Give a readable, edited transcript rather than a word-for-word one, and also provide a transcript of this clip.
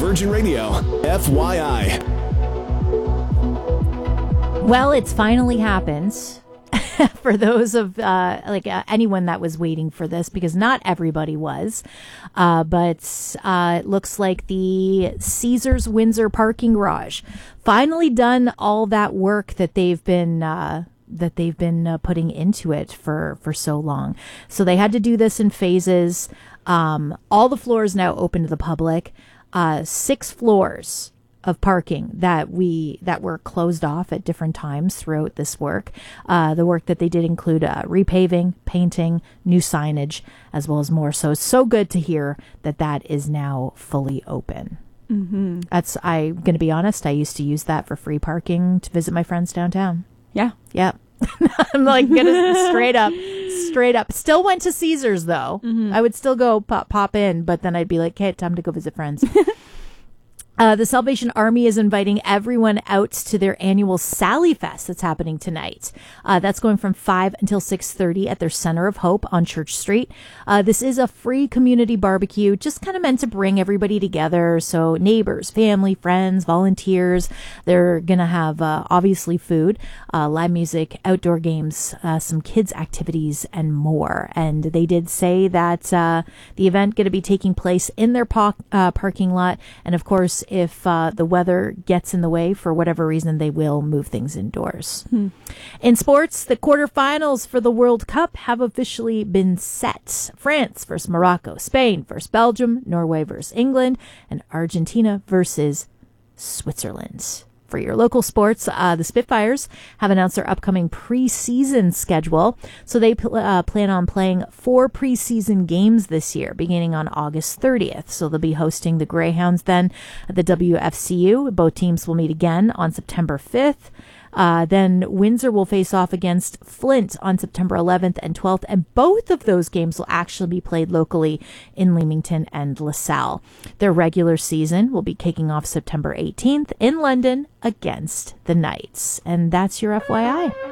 Virgin Radio, FYI. Well, it's finally happened. For those of anyone that was waiting for this, because not everybody was, but it looks like the Caesars Windsor parking garage finally done all that work that they've been putting into it for so long. So they had to do this in phases. All the floors now open to the public. 6 floors of parking that were closed off at different times throughout this work. The work that they did include repaving, painting, new signage, as well as more. So it's so good to hear that is now fully open. Mm-hmm. I'm going to be honest, I used to use that for free parking to visit my friends downtown. Yeah. Yep. I'm like, gonna straight up. Still went to Caesars though. Mm-hmm. I would still go pop in, but then I'd be like, hey, time to go visit friends. The Salvation Army is inviting everyone out to their annual Sally Fest that's happening tonight. That's going from 5 until 6:30 at their Center of Hope on Church Street. This is a free community barbecue, just kind of meant to bring everybody together. So neighbors, family, friends, volunteers. They're going to have obviously food, live music, outdoor games, some kids activities, and more. And they did say that the event going to be taking place in their parking lot. And of course, if the weather gets in the way for whatever reason, they will move things indoors. In sports, the quarterfinals for the World Cup have officially been set. France versus Morocco, Spain versus Belgium, Norway versus England, and Argentina versus Switzerland. For your local sports, the Spitfires have announced their upcoming preseason schedule. So they plan on playing 4 preseason games this year, beginning on August 30th. So they'll be hosting the Greyhounds then at the WFCU. Both teams will meet again on September 5th. Then Windsor will face off against Flint on September 11th and 12th, and both of those games will actually be played locally in Leamington and LaSalle. Their regular season will be kicking off September 18th in London against the Knights. And that's your FYI.